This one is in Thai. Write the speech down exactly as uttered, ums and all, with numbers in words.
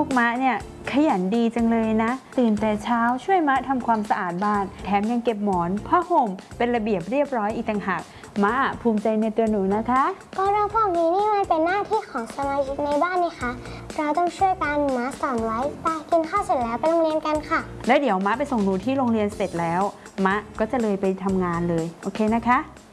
มะเนี่ยขยันดีจังเลยนะตื่นแต่เช้าช่วยมะทำความสะอาดบ้านแถมยังเก็บหมอนผ้าห่มเป็นระเบียบเรียบร้อยอีกต่างหากมะภูมิใจในตัวหนูนะคะก็เรื่องพวกนี้นี่มันเป็นหน้าที่ของสมาชิกในบ้านนี่คะเราต้องช่วยกันมะสอนไว้ไปกินข้าวเสร็จแล้วไปโรงเรียนกันค่ะแล้วเดี๋ยวมะไปส่งหนูที่โรงเรียนเสร็จแล้วมะก็จะเลยไปทำงานเลยโอเคนะคะ